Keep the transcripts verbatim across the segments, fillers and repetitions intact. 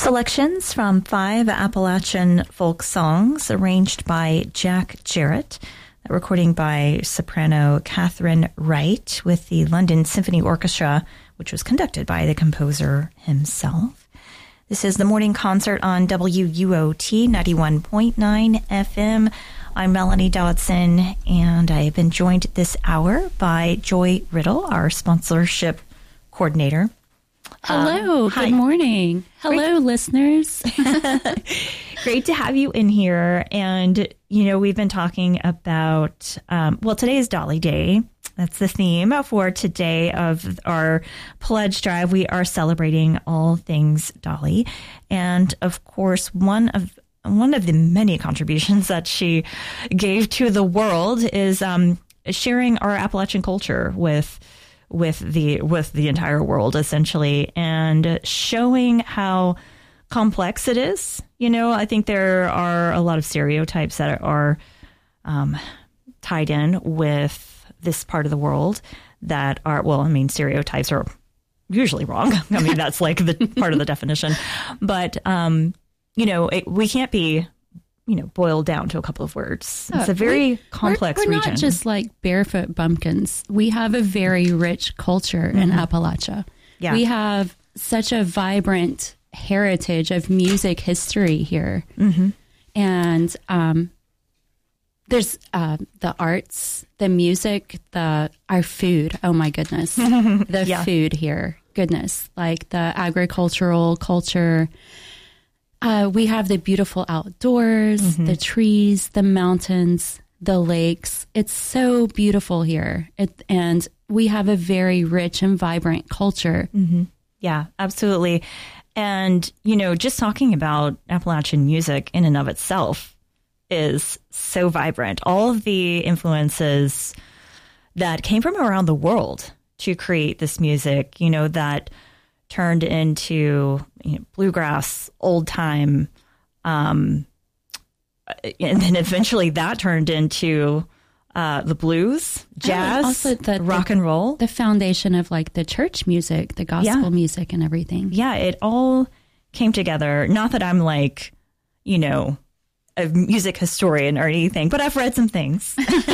Selections from five Appalachian folk songs arranged by Jack Jarrett. That recording by soprano Catherine Wright with the London Symphony Orchestra, which was conducted by the composer himself. This is the morning concert on W U O T ninety-one point nine F M. I'm Melanie Dodson, and I have been joined this hour by Joy Riddle, our sponsorship coordinator. Hello, um, good hi. morning. Hello, Great. listeners. Great to have you in here. And, you know, we've been talking about, um, well, today is Dolly Day. That's the theme for today of our pledge drive. We are celebrating all things Dolly. And, of course, one of one of the many contributions that she gave to the world is um, sharing our Appalachian culture with with the with the entire world, essentially, and showing how complex it is. You know, I think there are a lot of stereotypes that are um, tied in with this part of the world that are, well, I mean, stereotypes are usually wrong. I mean, that's like the part of the definition. But, um, you know, it, we can't be, you know, boiled down to a couple of words. It's a very we, complex we're, we're region. Not just like barefoot bumpkins. We have a very rich culture mm-hmm. in Appalachia. Yeah. We have such a vibrant heritage of music history here. Mm-hmm. And um, there's uh, the arts, the music, the our food. Oh, my goodness. The yeah. food here. Goodness. Like the agricultural culture. Uh, we have the beautiful outdoors, mm-hmm. the trees, the mountains, the lakes. It's so beautiful here. It, and we have a very rich and vibrant culture. Mm-hmm. Yeah, absolutely. And, you know, just talking about Appalachian music in and of itself is so vibrant. All of the influences that came from around the world to create this music, you know, that turned into, you know, bluegrass, old time, um, and then eventually that turned into uh, the blues, jazz, also the, rock the, and roll. The foundation of like the church music, the gospel yeah. music and everything. Yeah, it all came together. Not that I'm like, you know, a music historian or anything, but I've read some things.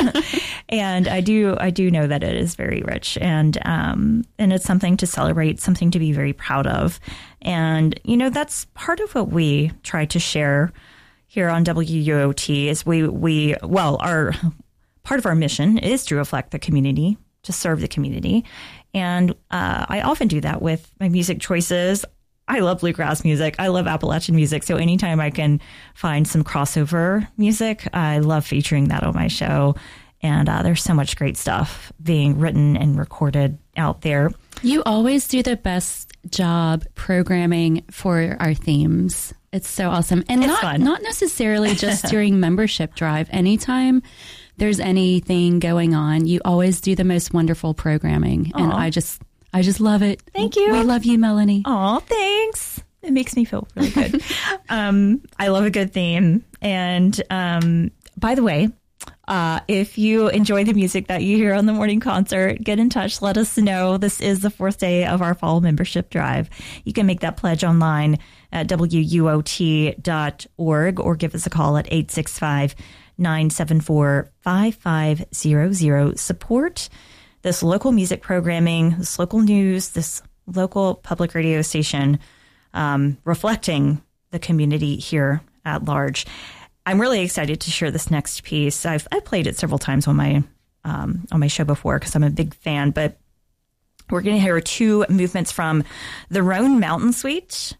And I do I do know that it is very rich, and um, and it's something to celebrate, something to be very proud of. And, you know, that's part of what we try to share here on W U O T is we, we well, our part of our mission is to reflect the community, to serve the community. And uh, I often do that with my music choices. I love bluegrass music. I love Appalachian music. So anytime I can find some crossover music, I love featuring that on my show. And uh, there's so much great stuff being written and recorded out there. You always do the best job programming for our themes. It's so awesome. And it's not, fun. not necessarily just during membership drive. Anytime there's anything going on, you always do the most wonderful programming. Aww. And I just... I just love it. Thank you. We love you, Melanie. Oh, thanks. It makes me feel really good. um, I love a good theme. And um, by the way, uh, if you enjoy the music that you hear on the morning concert, get in touch. Let us know. This is the fourth day of our fall membership drive. You can make that pledge online at W U O T dot org or give us a call at eight six five, nine seven four, five five zero zero. Support this local music programming, this local news, this local public radio station, um, reflecting the community here at large. I'm really excited to share this next piece. I've I played it several times on my um, on my show before because I'm a big fan. But we're going to hear two movements from the Roan Mountain Suite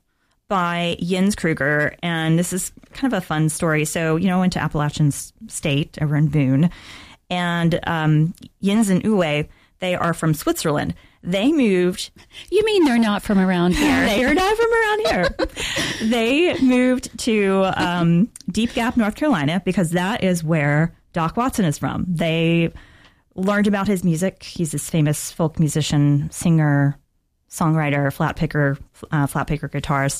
by Jens Kruger, and this is kind of a fun story. So, you know, I went to Appalachian State over in Boone. And um, Jens and Uwe, they are from Switzerland. They moved. You mean they're not from around here? They are not from around here. They moved to um, Deep Gap, North Carolina, because that is where Doc Watson is from. They learned about his music. He's this famous folk musician, singer, songwriter, flat picker, uh, flat picker guitarist.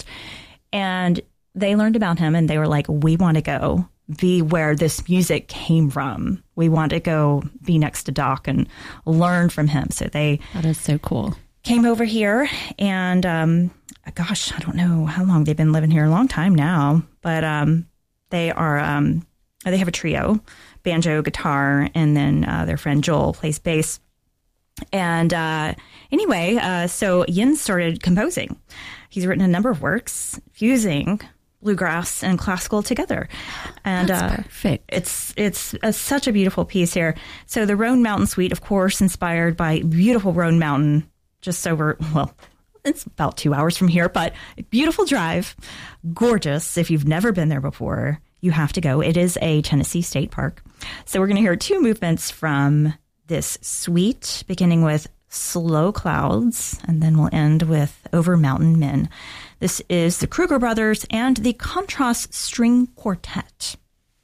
And they learned about him, and they were like, we want to go be where this music came from. We want to go be next to Doc and learn from him. So they that is so cool. Came over here, and um, gosh, I don't know how long they've been living here, a long time now, but um, they are, um, they have a trio, banjo, guitar, and then uh, their friend Joel plays bass. And uh, anyway, uh, so Jens started composing. He's written a number of works fusing bluegrass and classical together. And That's uh, perfect. It's it's a, such a beautiful piece here. So the Roan Mountain Suite, of course, inspired by beautiful Roan Mountain, just over, well, it's about two hours from here, but beautiful drive, gorgeous. If you've never been there before, you have to go. It is a Tennessee State Park. So we're going to hear two movements from this suite, beginning with Slow Clouds, and then we'll end with Over Mountain Men. This is the Kruger Brothers and the Contrast String Quartet.